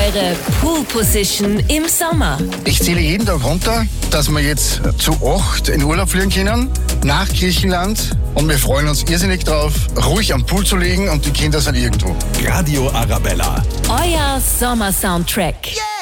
eure Pool Position im Sommer. Ich zähle jeden Tag runter, dass wir jetzt zu 8 in Urlaub fliegen können, nach Griechenland. Und wir freuen uns irrsinnig drauf, ruhig am Pool zu liegen und die Kinder sind irgendwo. Radio Arabella. Euer Sommer-Soundtrack. Yeah!